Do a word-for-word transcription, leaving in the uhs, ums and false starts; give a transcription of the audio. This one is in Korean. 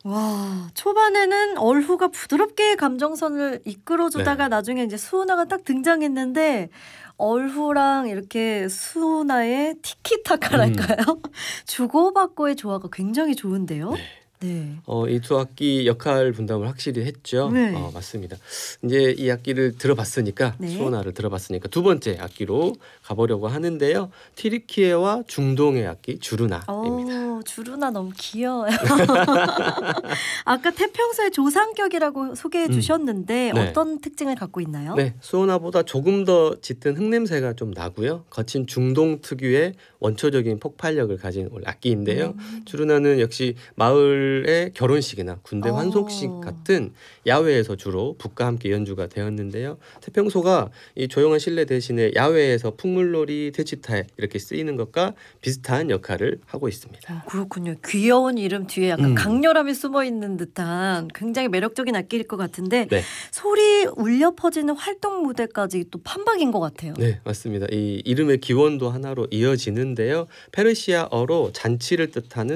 와, 초반에는 얼후가 부드럽게 감정선을 이끌어주다가 네. 나중에 이제 수호나가 딱 등장했는데 얼후랑 이렇게 수호나의 음. 티키타카랄까요? 주고받고의 조화가 굉장히 좋은데요. 네. 네. 어, 이 두 악기 역할 분담을 확실히 했죠. 네. 어, 맞습니다. 이제 이 악기를 들어봤으니까 네. 수호나를 들어봤으니까 두 번째 악기로 가보려고 하는데요. 티르키예와 중동의 악기 주르나입니다. 어, 주르나 너무 귀여워요. 아까 태평소의 조상격이라고 소개해 음. 주셨는데 네. 어떤 특징을 갖고 있나요? 네, 수호나보다 조금 더 짙은 흙냄새가 좀 나고요. 거친 중동 특유의 원초적인 폭발력을 가진 악기인데요. 음. 주르나는 역시 마을의 결혼식이나 군대 어. 환송식 같은 야외에서 주로 북과 함께 연주가 되었는데요. 태평소가 이 조용한 실내 대신에 야외에서 풍물놀이, 퇴치타에 이렇게 쓰이는 것과 비슷한 역할을 하고 있습니다. 어, 그렇군요. 귀여운 이름 뒤에 약간 음. 강렬함이 숨어 있는 듯한 굉장히 매력적인 악기일 것 같은데 네. 소리 울려 퍼지는 활동 무대까지 또 판박인 것 같아요. 네, 맞습니다. 이 이름의 기원도 하나로 이어지는데요. 페르시아어로 잔치를 뜻하는